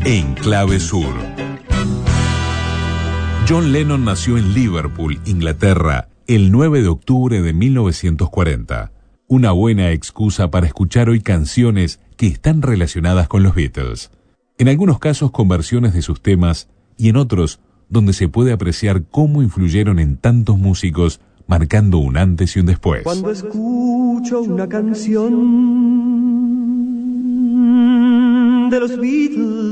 en Clave Sur. John Lennon nació en Liverpool, Inglaterra, el 9 de octubre de 1940. Una buena excusa para escuchar hoy canciones que están relacionadas con los Beatles. En algunos casos con versiones de sus temas y en otros donde se puede apreciar cómo influyeron en tantos músicos, marcando un antes y un después. Cuando escucho una canción de los Beatles,